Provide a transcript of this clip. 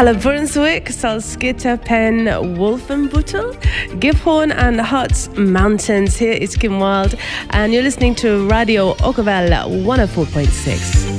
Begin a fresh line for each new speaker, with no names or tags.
Halle Brunswick, Salzgitter, Penn, Wolfenbüttel, Gifhorn and Harz Mountains. Here is Kim Wilde and you're listening to Radio Okervelle 104.6.